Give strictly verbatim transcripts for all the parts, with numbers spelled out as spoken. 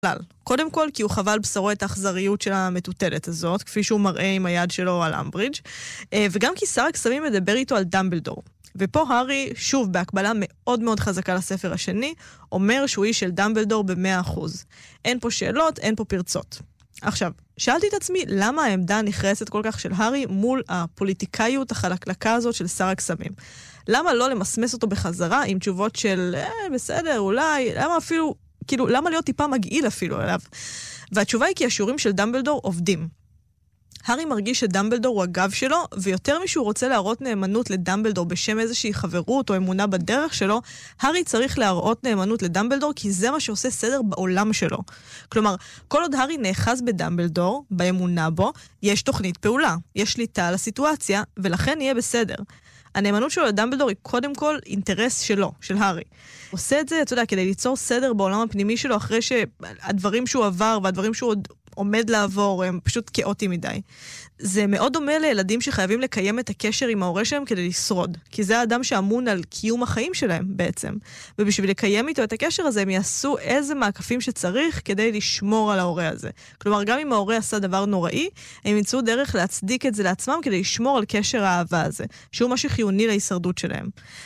קודם כל, כי הוא חבל בשרו את האכזריות של המטוטלת הזאת, כפי שהוא מראה עם היד שלו על אמברידג', וגם כי שר הקסמים מדבר איתו על דמבלדור. ופה הארי, שוב, בהקבלה מאוד מאוד חזקה לספר השני, אומר שהוא איש של דמבלדור ב-מאה אחוז. אין פה שאלות, אין פה פרצות. עכשיו, שאלתי את עצמי, למה העמדה הנחרצת כל כך של הארי מול הפוליטיקאיות החלקלקה הזאת של שר הקסמים? למה לא למסמס אותו בחזרה עם תשובות של, אה, בסדר, אולי, למה אפילו, כאילו, למה להיות טיפה מגעיל אפילו אליו? והתשובה היא כי השיעורים של דמבלדור עובדים. הארי מרגיש שדמבלדור הוא הגב שלו, ויותר משהוא רוצה להראות נאמנות לדמבלדור בשם איזושהי חברות או אמונה בדרך שלו, הארי צריך להראות נאמנות לדמבלדור, כי זה מה שעושה סדר בעולם שלו. כלומר, כל עוד הארי נאחז בדמבלדור, באמונה בו, יש תוכנית פעולה, יש שליטה על הסיטואציה, ולכן יהיה בסדר. הנאמנות שלו לדמבלדור היא קודם כל אינטרס שלו, של הארי. הוא עושה את זה, אתה יודע, כדי ליצור סדר בעולם הפנימי שלו, אחרי שהדברים שהוא עבר והדברים שהוא עוד עומד לעבור, הם פשוט כאוטיים מדי. זה מאוד דומה לילדים שחייבים לקיים את הקשר עם ההורה שלהם כדי לשרוד, כי זה האדם שאמון על קיום החיים שלהם בעצם. ובשביל לקיים איתו את הקשר הזה, הם יעשו איזה מעקפים שצריך כדי לשמור על ההורה הזה. כלומר, גם אם ההורה עשה דבר נוראי, הם ימצאו דרך להצדיק את זה לעצמם כדי לשמור על קשר האהבה הזה, שהוא משהו חיוני להישרדות שלהם.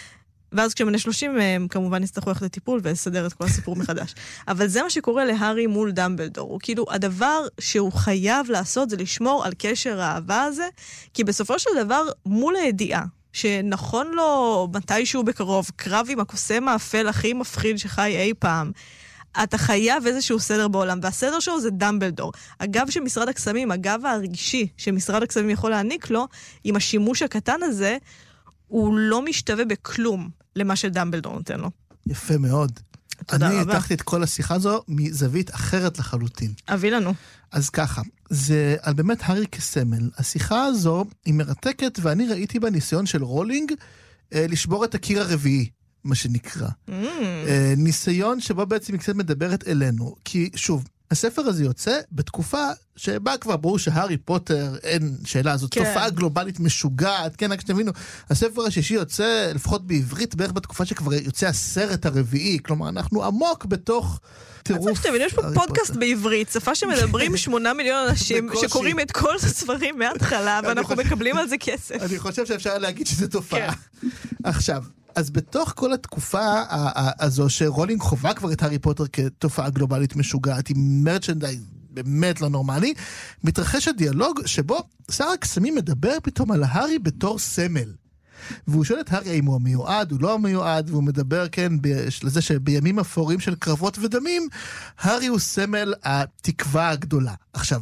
ואז כשבני שלושים הם כמובן יצטרכו ללכת לטיפול ולסדר את כל הסיפור מחדש. אבל זה מה שקורה להארי מול דמבלדור. הוא כאילו, הדבר שהוא חייב לעשות זה לשמור על קשר האהבה הזה, כי בסופו של דבר מול הידיעה, שנכון לו מתישהו בקרוב, קרב עם הקוסם האפל הכי מפחיד שחי אי פעם, אתה חייב איזשהו סדר בעולם, והסדר שלו זה דמבלדור. הגב של משרד הקסמים, הגב הרגשי שמשרד הקסמים יכול להעניק לו, עם השימוש הקטן הזה, הוא לא משתווה בכלום למה שדמבלדור נותן לו. יפה מאוד. תודה אני רבה. התחתי את כל השיחה הזו מזווית אחרת לחלוטין. אביא לנו. אז ככה, זה על באמת הארי כסמל. השיחה הזו היא מרתקת, ואני ראיתי בה ניסיון של רולינג אה, לשבור את הקיר הרביעי, מה שנקרא. Mm. אה, ניסיון שבו בעצם היא קצת מדברת אלינו. כי שוב, הספר הזה יוצא בתקופה שבה כבר ברור שהארי פוטר, אין שאלה, זאת כן. תופעה גלובלית משוגעת, כן, רק שתבינו, הספר השישי יוצא, לפחות בעברית, בערך בתקופה שכבר יוצא הסרט הרביעי, כלומר, אנחנו עמוק בתוך טירוף. שתבין, יש פה פודקאסט פוטר. בעברית, שפה שמדברים שמונה מיליון אנשים, שקוראים את כל הספרים מההתחלה, ואנחנו מקבלים על זה כסף. אני חושב שאפשר להגיד שזה תופעה. כן. עכשיו, אז בתוך כל התקופה הזו שרולינג חובה כבר את הארי פוטר כתופעה גלובלית משוגעת, עם מרצ'נדייז באמת לא נורמלי, מתרחש הדיאלוג שבו שר הקסמים מדבר פתאום על הארי בתור סמל. והוא שואל את הארי האם הוא המיועד, הוא לא המיועד, והוא מדבר כן לזה שבימים אפורים של קרבות ודמים, הארי הוא סמל התקווה הגדולה. עכשיו,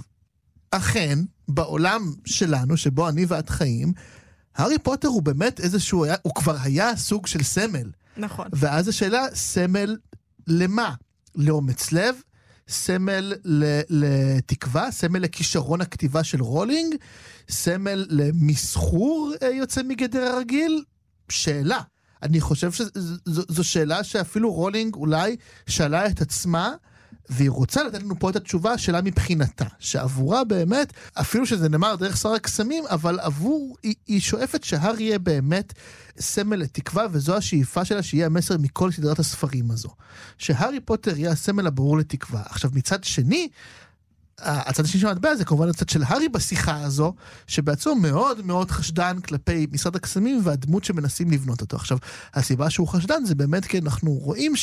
אכן, בעולם שלנו, שבו אני ואת חיים, הארי פוטר הוא באמת איזשהו, הוא כבר היה סוג של סמל. נכון. ואז השאלה, סמל למה? לאומץ לב? סמל לתקווה? סמל לכישרון הכתיבה של רולינג? סמל למסחור יוצא מגדר הרגיל? שאלה. אני חושב שזו שאלה שאפילו רולינג אולי שאלה את עצמה, והיא רוצה לתת לנו פה את התשובה שלה מבחינתה, שעבורה באמת, אפילו שזה נאמר דרך שר הקסמים, אבל עבור, היא, היא שואפת שהארי יהיה באמת סמל לתקווה, וזו השאיפה שלה שיהיה המסר מכל סדרת הספרים הזו. שהארי פוטר יהיה הסמל הברור לתקווה. עכשיו מצד שני, הצד השני שמטבע זה כמובן הצד של הארי בשיחה הזו, שבעצמו מאוד מאוד חשדן כלפי משרד הקסמים והדמות שמנסים לבנות אותו. עכשיו, הסיבה שהוא חשדן זה באמת כי אנחנו רואים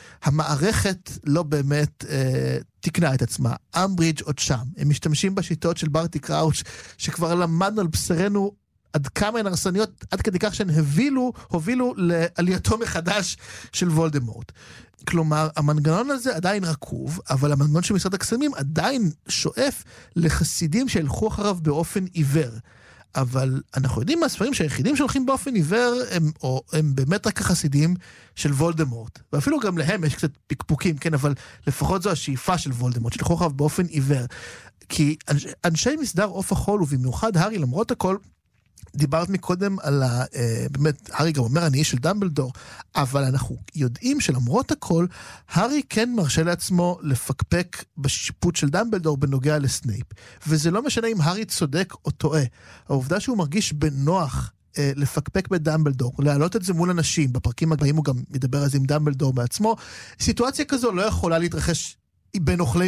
שהמערכת לא באמת אה, תקנה את עצמה. אמברידג' עוד שם. הם משתמשים בשיטות של ברטי קראוץ' שכבר למדנו על בשרנו עד כמה הן הרסניות, עד כדי כך שהן הבילו, הובילו לעלייתו מחדש של וולדמורט. כלומר, המנגנון הזה עדיין רקוב, אבל המנגנון של משרד הקסמים עדיין שואף לחסידים שהלכו אחריו באופן עיוור. אבל אנחנו יודעים מהספרים שהיחידים שהולכים באופן עיוור הם, או, הם באמת רק החסידים של וולדמורט. ואפילו גם להם יש קצת פקפוקים, כן, אבל לפחות זו השאיפה של וולדמורט, שהלכו אחריו באופן עיוור. כי אנש, אנשי מסדר עוף החול, ובמיוחד הארי, למרות הכל, דיברת מקודם על ה... באמת, הארי גם אומר, אני איש של דמבלדור, אבל אנחנו יודעים שלמרות הכל, הארי כן מרשה לעצמו לפקפק בשיפוט של דמבלדור בנוגע לסנייפ. וזה לא משנה אם הארי צודק או טועה. העובדה שהוא מרגיש בנוח אה, לפקפק בדמבלדור, להעלות את זה מול אנשים, בפרקים הבאים הוא גם מדבר על זה עם דמבלדור בעצמו, סיטואציה כזו לא יכולה להתרחש בין אוכלי